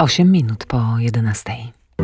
8 minut po 11.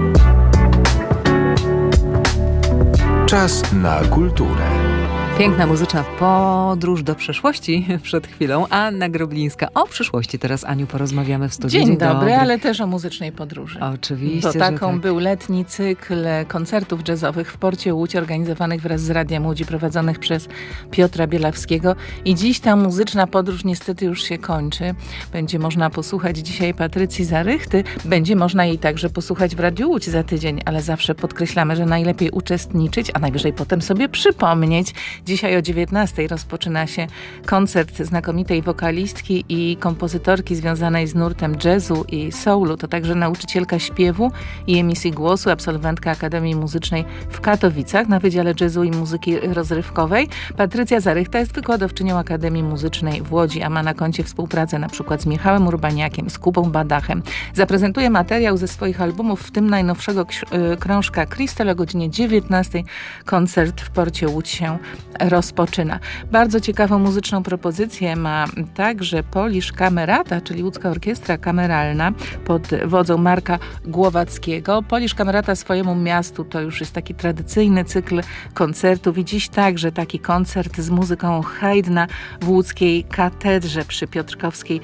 Czas na kulturę. Piękna muzyczna podróż do przeszłości przed chwilą. Anna Groblińska. O przyszłości teraz, Aniu, porozmawiamy w studiu. Dzień dobry, ale też o muzycznej podróży. Oczywiście, Bo taką tak. był letni cykl koncertów jazzowych w Porcie Łódź, organizowanych wraz z Radiem Łódź, prowadzonych przez Piotra Bielawskiego. I dziś ta muzyczna podróż niestety już się kończy. Będzie można posłuchać dzisiaj Patrycji Zarychty. Będzie można jej także posłuchać w Radiu Łódź za tydzień, ale zawsze podkreślamy, że najlepiej uczestniczyć, a najwyżej potem sobie przypomnieć. Dzisiaj o 19:00 rozpoczyna się koncert znakomitej wokalistki i kompozytorki związanej z nurtem jazzu i soulu. To także nauczycielka śpiewu i emisji głosu, absolwentka Akademii Muzycznej w Katowicach na Wydziale Jazzu i Muzyki Rozrywkowej. Patrycja Zarychta jest wykładowczynią Akademii Muzycznej w Łodzi, a ma na koncie współpracę np. z Michałem Urbaniakiem, z Kubą Badachem. Zaprezentuje materiał ze swoich albumów, w tym najnowszego krążka Crystal o godzinie 19:00. Koncert w Porcie Łódź się rozpoczyna. Bardzo ciekawą muzyczną propozycję ma także Polish Camerata, czyli łódzka orkiestra kameralna pod wodzą Marka Głowackiego. Polish Camerata swojemu miastu to już jest taki tradycyjny cykl koncertów i dziś także taki koncert z muzyką Haydna w łódzkiej katedrze przy Piotrkowskiej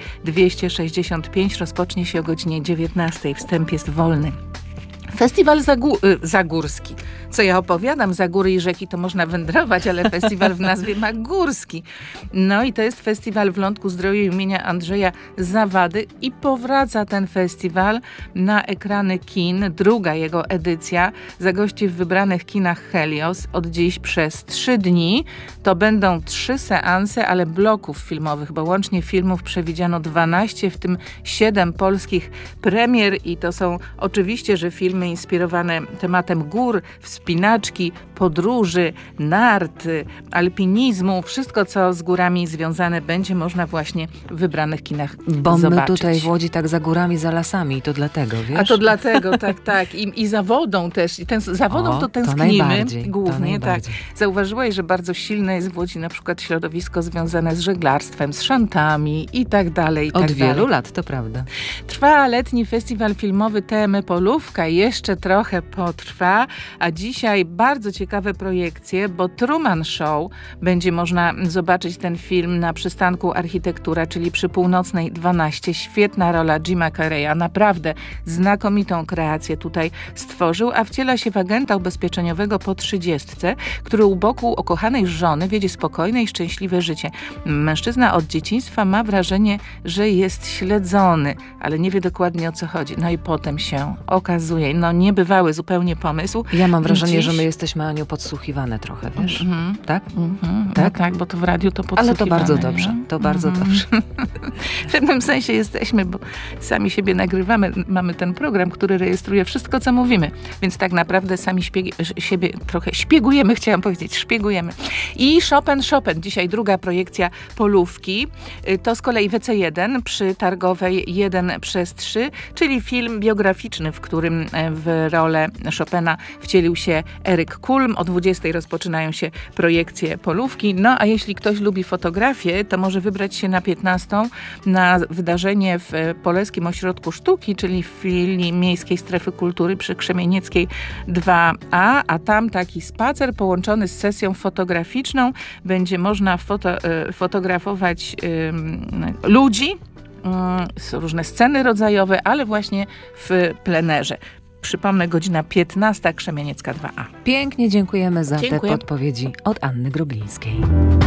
265 rozpocznie się o godzinie 19:00. Wstęp jest wolny. Festiwal Zagórski. Co ja opowiadam? Za góry i rzeki to można wędrować, ale festiwal w nazwie ma górski. No i to jest festiwal w Lądku Zdroju imienia Andrzeja Zawady i powraca ten festiwal na ekrany kin. Druga jego edycja zagości w wybranych kinach Helios od dziś przez 3 dni. To będą 3 seanse, ale bloków filmowych, bo łącznie filmów przewidziano 12, w tym 7 polskich premier i to są oczywiście, że filmy inspirowane tematem gór, wspinaczki, podróży, nart, alpinizmu. Wszystko, co z górami związane, będzie można właśnie w wybranych kinach zobaczyć. Bo my tutaj w Łodzi tak za górami, za lasami, to dlatego, wiesz? A to dlatego, tak. I za wodą też. I za wodą to tęsknimy głównie. Tak. Zauważyłeś, że bardzo silne jest w Łodzi na przykład środowisko związane z żeglarstwem, z szantami i tak dalej. Od wielu lat, to prawda. Trwa letni festiwal filmowy TM Polówka. Jeszcze trochę potrwa, a dzisiaj bardzo ciekawe projekcje, bo Truman Show będzie można zobaczyć ten film na przystanku Architektura, czyli przy Północnej 12. Świetna rola Jima Carreya. Naprawdę znakomitą kreację tutaj stworzył, a wciela się w agenta ubezpieczeniowego po 30, który u boku ukochanej żony wiedzie spokojne i szczęśliwe życie. Mężczyzna od dzieciństwa ma wrażenie, że jest śledzony, ale nie wie dokładnie, o co chodzi. No i potem się okazuje, niebywały zupełnie pomysł. Ja mam wrażenie, że my jesteśmy, Aniu, podsłuchiwane trochę, wiesz? Tak? Tak, bo to w radiu to podsłuchiwane. Ale to bardzo dobrze, bardzo dobrze. W pewnym sensie jesteśmy, bo sami siebie nagrywamy, mamy ten program, który rejestruje wszystko, co mówimy. Więc tak naprawdę sami siebie trochę szpiegujemy, chciałam powiedzieć, szpiegujemy. I Chopin. Dzisiaj druga projekcja Polówki. To z kolei WC1 przy Targowej 1/3, czyli film biograficzny, w którym w rolę Chopina wcielił się Eryk Kulm. O 20:00 rozpoczynają się projekcje Polówki. No a jeśli ktoś lubi fotografię, to może wybrać się na 15:00 na wydarzenie w Polskim Ośrodku Sztuki, czyli w filii Miejskiej Strefy Kultury przy Krzemienieckiej 2A, a tam taki spacer połączony z sesją fotograficzną. Będzie można fotografować ludzi, różne sceny rodzajowe, ale właśnie w plenerze. Przypomnę, godzina 15:00, Krzemieniecka 2A. Pięknie dziękujemy za te podpowiedzi od Anny Groblińskiej.